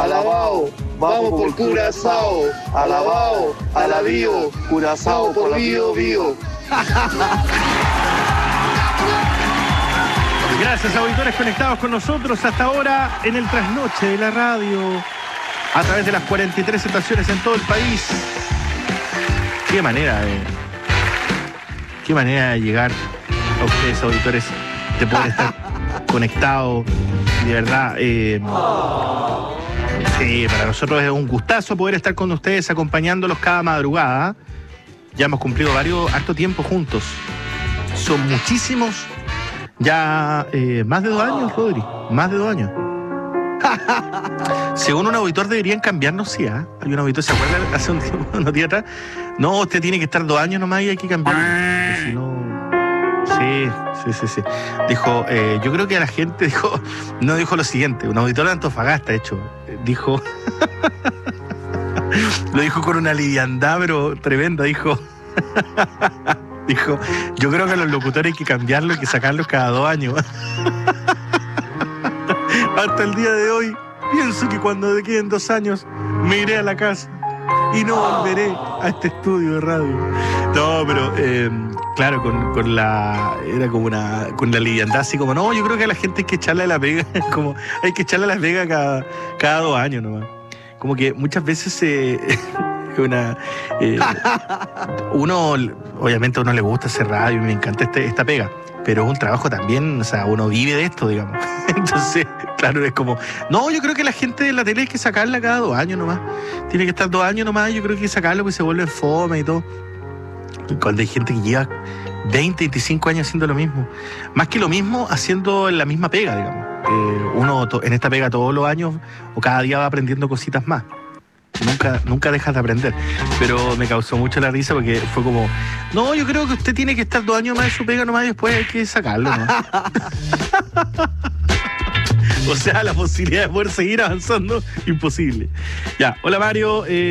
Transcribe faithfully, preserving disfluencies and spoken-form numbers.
alabao, vamos por Curazao, alabao, alabío, Curazao por Bío Bío. Gracias, auditores conectados con nosotros hasta ahora en el trasnoche de la radio, a través de las cuarenta y tres estaciones en todo el país. Qué manera de, qué manera de llegar a ustedes, auditores, de poder estar conectados, de verdad. Eh, sí, para nosotros es un gustazo poder estar con ustedes, acompañándolos cada madrugada. Ya hemos cumplido varios, harto tiempo juntos. Son muchísimos. Ya eh, más de dos años, Rodri. Más de dos años. Según un auditor deberían cambiarnos, sí, ¿eh? Hay un auditor, ¿se acuerda? Hace un tiempo, unos días atrás. No, usted tiene que estar dos años nomás y hay que cambiar. Si no... Sí, sí, sí, sí. Dijo, eh, yo creo que a la gente dijo, no dijo lo siguiente, un auditor de Antofagasta, de hecho, dijo, lo dijo con una liviandad, pero tremenda, dijo... Dijo, yo creo que a los locutores hay que cambiarlos, hay que sacarlos cada dos años. Hasta el día de hoy, pienso que cuando de queden dos años, me iré a la casa y no volveré a este estudio de radio. No, pero, eh, claro, con, con la... Era como una... Con la liviandad, así como, no, yo creo que a la gente hay que echarle la pega, como, hay que echarle la pega cada, cada dos años nomás. Como que muchas veces se... Eh, Una, eh, uno, obviamente a uno le gusta hacer radio y me encanta este, esta pega, pero es un trabajo también, o sea, uno vive de esto, digamos. Entonces, claro, es como, no, yo creo que la gente de la tele hay que sacarla cada dos años nomás. Tiene que estar dos años nomás, yo creo que hay que sacarlo porque se vuelve fome y todo. Cuando hay gente que lleva veinte, veinticinco años haciendo lo mismo. Más que lo mismo, haciendo la misma pega, digamos. Eh, uno to- en esta pega todos los años o cada día va aprendiendo cositas más. Nunca, nunca dejas de aprender. Pero me causó mucho la risa porque fue como, no, yo creo que usted tiene que estar dos años más de su pega nomás y después hay que sacarlo, ¿no? O sea, la posibilidad de poder seguir avanzando, imposible. Ya, hola Mario. Eh...